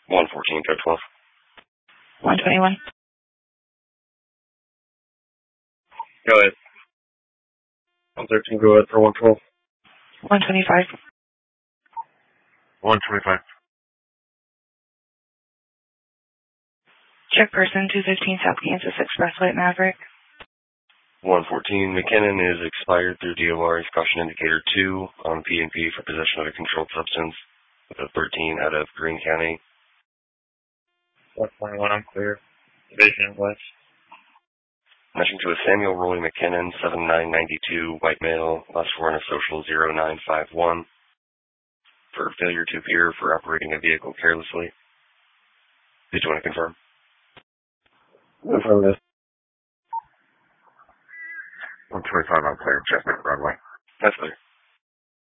114, code 12. 121. Go ahead. 113, go ahead for 112. 125. 125. Check person 215 South Kansas Expressway at Maverick. 114, McKinnon is expired through DOR expression indicator 2 on P&P for possession of a controlled substance with a 13 out of Greene County. 121, I'm clear. Division West. Matching to a Samuel Roy McKinnon, 7992, white male, last four in a social 0951, for failure to appear for operating a vehicle carelessly. Did you want to confirm? Affirmative. 125, I'm clear. Chestnut Broadway. That's clear.